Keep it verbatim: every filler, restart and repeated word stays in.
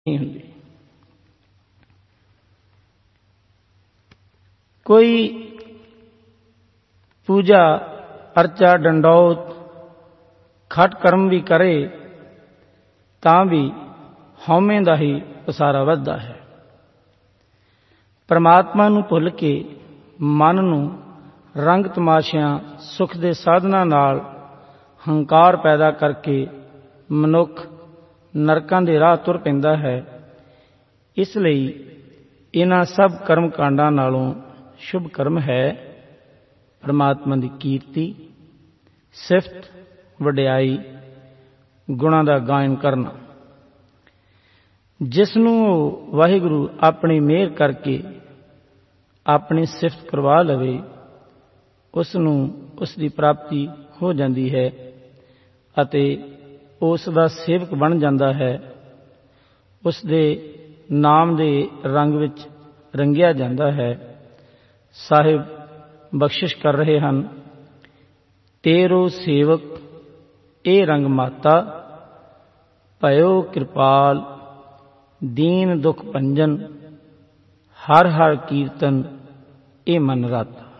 नहीं हुंदी। कोई पूजा अर्चा डंडौत खट कर्म भी करे तां भी हौमे दा ही पसारा वधदा है। परमात्मा नूं भुल के मन नूं रंग तमाशियां सुख दे साधना नाल हंकार पैदा करके मनुख नरकां दे राह तुर पैंदा है। इसलिए इन्हां सब कर्म कांडां नालों शुभ कर्म है परमात्मा की कीर्ति सिफत वडियाई गुणां दा गायन करना। जिसनूं वाहिगुरु अपनी मेहर करके अपनी सिफत करवा लवे उसनूं उसकी प्राप्ति हो जाती है अते उस दा सेवक बन जाता है। उस दे नाम दे रंग विच रंगिया जाता है। साहिब बख्शिश कर रहे हैं, तेरो सेवक ए रंग माता भयो कृपाल दीन दुख भंजन हर हर कीर्तन ए मन राता।